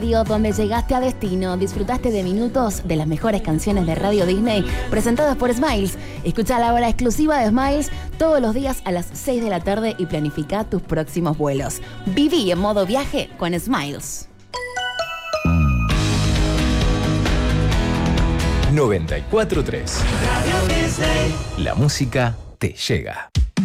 radio donde llegaste a destino, disfrutaste de minutos de las mejores canciones de Radio Disney presentadas por Smiles. Escucha la hora exclusiva de Smiles todos los días a las 6 de la tarde y planifica tus próximos vuelos. Viví en modo viaje con Smiles. 94.3. La música te llega.